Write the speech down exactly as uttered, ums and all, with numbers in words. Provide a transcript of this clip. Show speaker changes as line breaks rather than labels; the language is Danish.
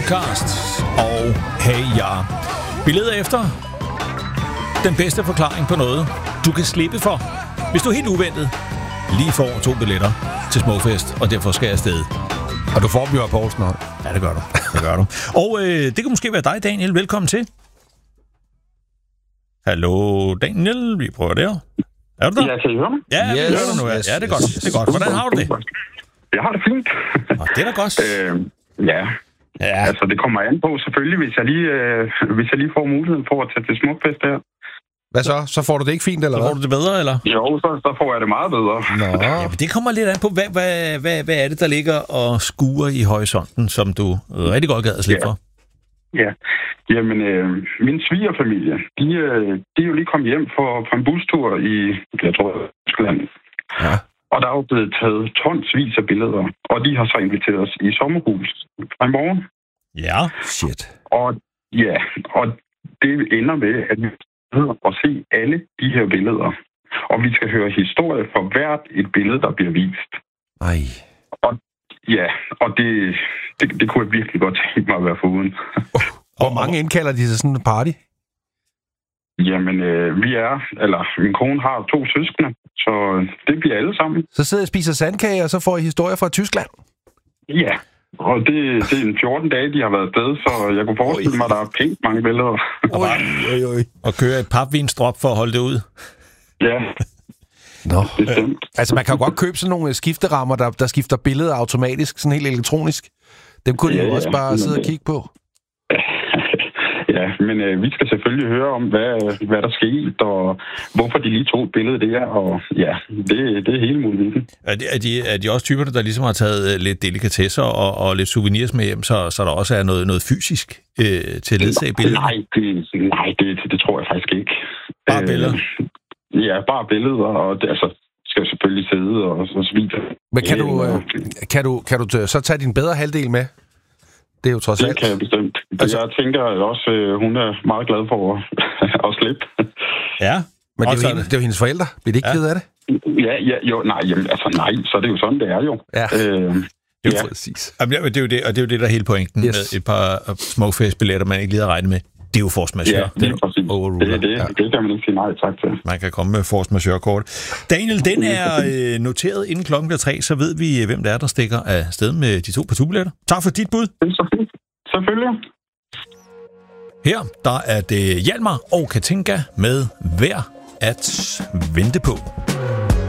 podcast. Og hey ja, vi leder efter den bedste forklaring på noget, du kan slippe for, hvis du helt uventet lige får to billetter til Smukfest, og derfor skal jeg afsted.
Og du får Bjørn Poulsen også.
Ja, det gør du. Det gør du. Og øh, det kan måske være dig, Daniel. Velkommen til. Hallo, Daniel. Vi prøver der. Er du der?
Ja, kan I høre mig?
Ja,
yes,
vi hører dig nu. Ja,
yes,
ja, det er godt.
yes.
Det er godt. Hvordan har du det?
Jeg har det fint.
Nå, det er da godt.
øh, ja.
Ja.
Altså, det kommer an på selvfølgelig, hvis jeg lige, øh, hvis jeg lige får muligheden for at tage til Smukfest der.
Hvad så? Så får du det ikke fint, eller
Så
hvad?
får du det bedre, eller?
Jo, så, så får jeg det meget bedre.
Nå.
Ja, men det kommer lidt an på, hvad, hvad, hvad, hvad er det, der ligger og skuer i horisonten, som du rigtig godt gad at slippe
Ja.
for?
Ja. Jamen, øh, min svigerfamilie, de, øh, de er jo lige kommet hjem for, for en bustur i, jeg tror, Tyskland.
Ja.
Og der er jo blevet taget tonsvis af billeder, og de har så inviteret os i sommerhus fra i morgen.
Ja.
Shit.
Og ja, og det ender med, at vi sidder og se alle de her billeder. Og vi skal høre historie for hvert et billede, der bliver vist.
Ej.
Og ja, og det, det, det kunne jeg virkelig godt tænke mig at være foruden.
Hvor mange indkalder de til sådan en party?
Jamen, øh, vi er, eller min kone har to søskende, så det bliver alle sammen.
Så sidder jeg og spiser sandkage, og så får I historier fra Tyskland?
Ja, og det, det er en fjorten dage, de har været afsted, så jeg kunne forestille mig, at der er pænt mange billeder.
Oj, oj, oj.
Og køre et papvinstrop for at holde det ud.
Ja,
Nå.
bestemt.
Altså, man kan jo godt købe sådan nogle skifterammer, der, der skifter billeder automatisk, sådan helt elektronisk. Dem kunne
Ja,
de jo også
ja,
bare
men
sidde og
det-
kigge på.
Ja, men øh, vi skal selvfølgelig høre om, hvad, hvad der skete, og hvorfor de lige tog et billede der, og ja, det, det er hele muligheden.
Er de, er, de, er de også typerne, der ligesom har taget øh, lidt delikatesser og, og lidt souvenirs med hjem, så, så der også er noget, noget fysisk øh, til ledsag i billedet?
Nej, det, nej det, det tror jeg faktisk ikke.
Bare billeder?
Øh, ja, bare billeder, og det, altså, skal selvfølgelig sidde og, og så videre.
Men kan du, øh, kan, du, kan du t- så tage din bedre halvdel med? Det er jo trods
Det
alt.
kan jeg bestemt.
Altså-
Jeg tænker også, at hun er meget glad for at, at slippe.
Ja.
Men det er,
Også
jo hende, det er jo hendes forældre. Bliver de ikke
Ja.
ked af det?
Ja, ja, jo, nej, jamen, altså nej, så er det jo sådan, det er jo.
Ja.
Øh,
Det er
ja.
jo præcis. Jamen, ja, men det er jo det, og det er jo det, der er hele pointen
Yes.
med et par Smukfest-billetter, man ikke lige har regnet med. Det er jo force majeure.
Ja, det er præcis.
overruler.
Det, det,
Ja.
det kan man ikke sige nej tak til.
Man kan komme med force majeure-kort. Daniel, den er øh, noteret inden klokken bliver tre, så ved vi, hvem det er, der stikker af sted med de to partubilletter. Tak for dit bud.
Det er så fint. Selvfølgelig.
Her, der er det Hjalmar og Katinka med Værd at vente på.